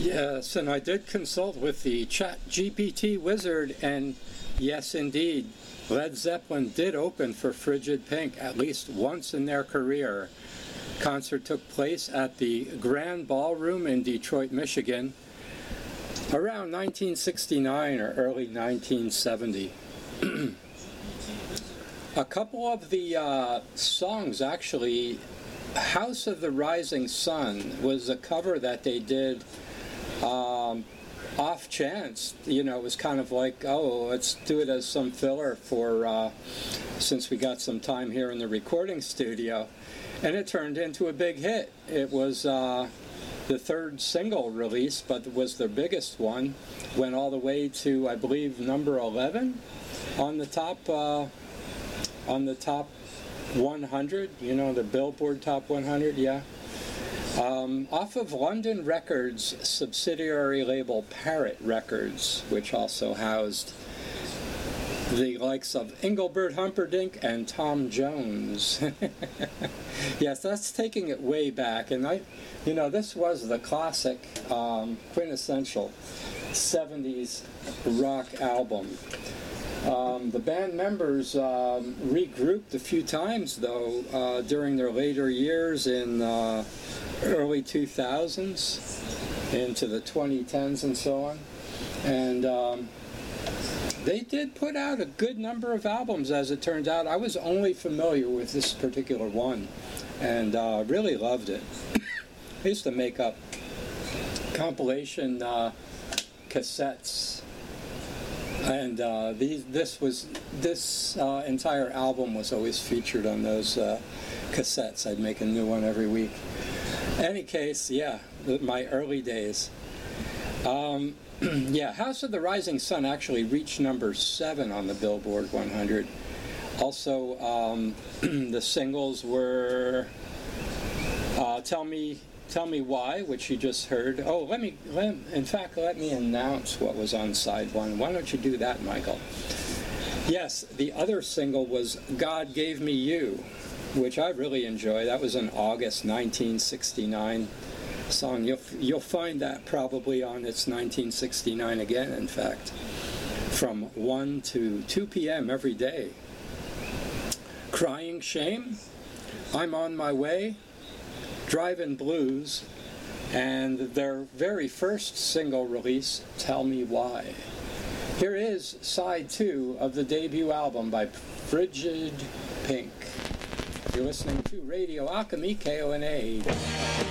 Yes, and I did consult with the ChatGPT wizard, and yes, indeed, Led Zeppelin did open for Frigid Pink at least once in their career. Concert took place at the Grand Ballroom in Detroit, Michigan, around 1969 or early 1970. A couple of the songs, actually, House of the Rising Sun was a cover that they did off chance. You know, it was kind of like, oh, let's do it as some filler for since we got some time here in the recording studio. And it turned into a big hit. It was the third single release, but it was their biggest one. Went all the way to, I believe, number 11 on the top 100. You know, the Billboard Top 100. Yeah. Off of London Records' subsidiary label Parrot Records, which also housed the likes of Engelbert Humperdinck and Tom Jones. Yes, that's taking it way back, and this was the classic, quintessential 70s rock album. The band members regrouped a few times, though, during their later years in early 2000s into the 2010s and so on. And they did put out a good number of albums, as it turns out. I was only familiar with this particular one and really loved it. I used to make up compilation cassettes, and this entire album was always featured on those cassettes. I'd make a new one every week. Any case, yeah, my early days. Yeah, House of the Rising Sun actually reached number 7 on the Billboard 100. Also, the singles were Tell Me Why, which you just heard. Oh, let me announce what was on side 1. Why don't you do that, Michael? Yes, the other single was God Gave Me You, which I really enjoy. That was an August 1969 song. You'll find that probably on its 1969 again, in fact, from 1 to 2 p.m. every day. Crying Shame, I'm on My Way, Drivin' Blues, and their very first single release, Tell Me Why. Here is side 2 of the debut album by Frigid Pink. You're listening to Radio Alchemy, KONA.